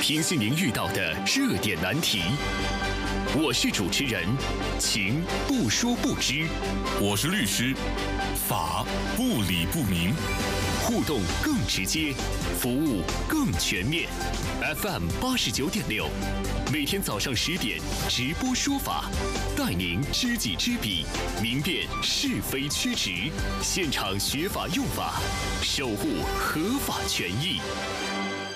评析您遇到的热点难题。我是主持人，情不说不知； 我是律师，法不理不明。 互动更直接，服务更全面。FM 89.6，每天早上10点直播说法，带您知己知彼，明辨是非曲直，现场学法用法，守护合法权益。